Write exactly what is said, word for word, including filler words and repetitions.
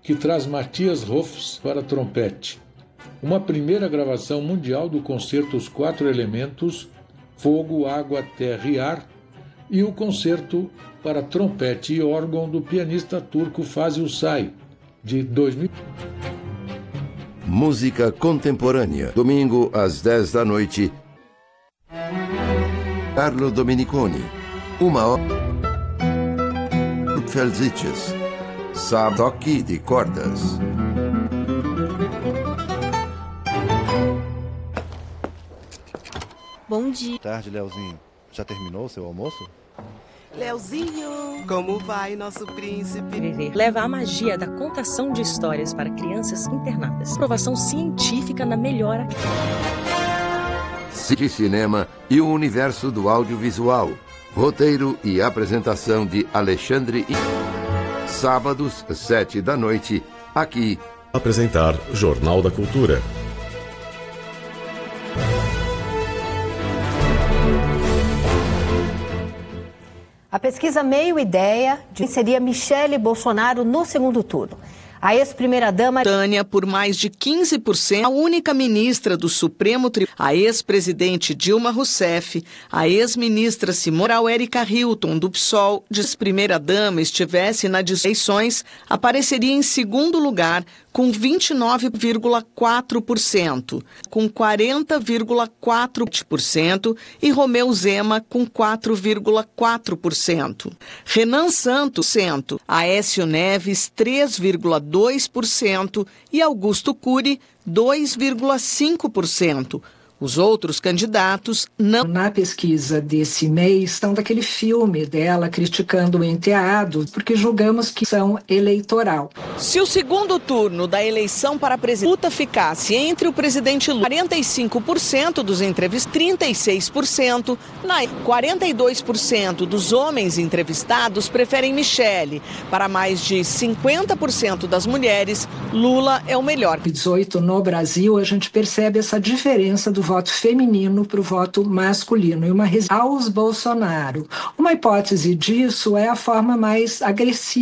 que traz Matthias Hoffs para trompete. Uma primeira gravação mundial do concerto Os Quatro Elementos, Fogo, Água, Terra e Ar, e o concerto para trompete e órgão do pianista turco Fazil Say, de dois mil. Música contemporânea, domingo às dez da noite. Carlo Domeniconi, uma hora. Felsiches, toque de cordas. Bom dia. Boa tarde, Leozinho. Já terminou o seu almoço? Leozinho, como vai, nosso príncipe? Viver leva a magia da contação de histórias para crianças internadas. Provação científica na melhora. De cinema e o universo do audiovisual. Roteiro e apresentação de Alexandre I. Sábados, sete da noite, aqui. Apresentar Jornal da Cultura. A pesquisa Meio Ideia seria Michele Bolsonaro no segundo turno. A ex-primeira-dama Tânia, por mais de quinze por cento, a única ministra do Supremo Tribunal, a ex-presidente Dilma Rousseff, a ex-ministra Simone Érica Hilton, do P SOL, diz que primeira-dama estivesse nas eleições, apareceria em segundo lugar, com vinte e nove vírgula quatro por cento, com quarenta vírgula quatro por cento e Romeu Zema com quatro vírgula quatro por cento. Renan Santos, Aécio Neves, três vírgula dois por cento e Augusto Cury, dois vírgula cinco por cento. Os outros candidatos não... Na pesquisa desse mês estão daquele filme dela criticando o enteado, porque julgamos que são eleitoral. Se o segundo turno da eleição para a presidenta ficasse entre o presidente Lula, quarenta e cinco por cento dos entrevistados, trinta e seis por cento, na quarenta e dois por cento dos homens entrevistados preferem Michele. Para mais de cinquenta por cento das mulheres, Lula é o melhor. dezoito no Brasil, a gente percebe essa diferença do voto feminino para o voto masculino e uma resistência aos Bolsonaro. Uma hipótese disso é a forma mais agressiva